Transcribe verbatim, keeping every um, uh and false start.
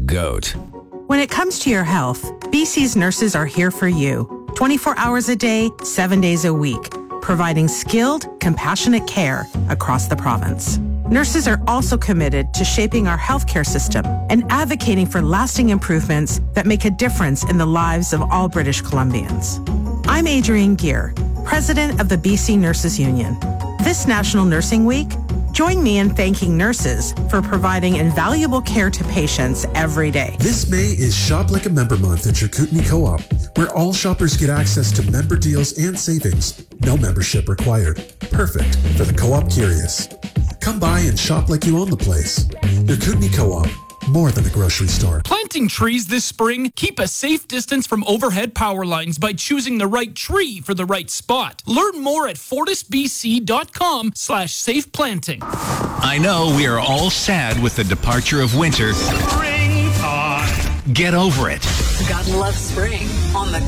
GOAT. When it comes to your health, B C's nurses are here for you, twenty-four hours a day, seven days a week, providing skilled, compassionate care across the province. Nurses are also committed to shaping our healthcare system and advocating for lasting improvements that make a difference in the lives of all British Columbians. I'm Adrienne Gear, President of the B C Nurses Union. This National Nursing Week, join me in thanking nurses for providing invaluable care to patients every day. This May is Shop Like a Member Month at your Kootenai Co-op, where all shoppers get access to member deals and savings. No membership required. Perfect for the co-op curious. Come by and shop like you own the place. Your Kootenai Co-op, more than a grocery store. Planting trees this spring? Keep a safe distance from overhead power lines by choosing the right tree for the right spot. Learn more at fortisbc.com slash safe planting. I know we are all sad with the departure of winter. Springtime. Get over it. God loves spring on the